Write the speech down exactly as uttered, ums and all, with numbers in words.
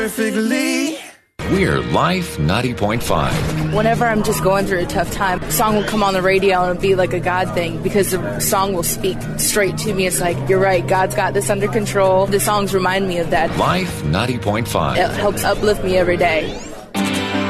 Perfectly. We're Life ninety point five. Whenever I'm just going through a tough time, a song will come on the radio and it'll be like a God thing because the song will speak straight to me. It's like, you're right, God's got this under control. The songs remind me of that. Life ninety point five. It helps uplift me every day.